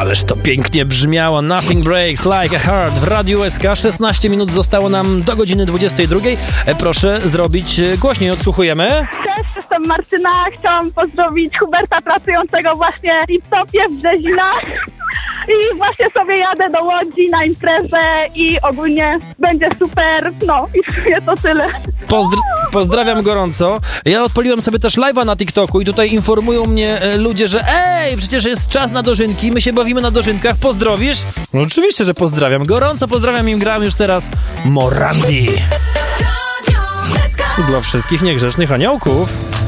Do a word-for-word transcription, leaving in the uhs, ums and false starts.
Ależ to pięknie brzmiało. Nothing breaks like a heart w Radiu S K. szesnaście minut zostało nam do godziny dwudziestej drugiej. Proszę zrobić głośniej, odsłuchujemy. Cześć, jestem Martyna. Chciałam pozdrowić Huberta pracującego właśnie w Liptopie w Brzezinach. I właśnie sobie jadę do Łodzi na imprezę i ogólnie będzie super. No i w sumie to tyle. Pozdr- pozdrawiam gorąco. Ja odpaliłem sobie też live'a na TikToku i tutaj informują mnie e, ludzie, że ej, przecież jest czas na dożynki, my się bawimy na dożynkach, pozdrowisz? No oczywiście, że pozdrawiam. Gorąco pozdrawiam i gram już teraz Morandi. Dla wszystkich niegrzecznych aniołków.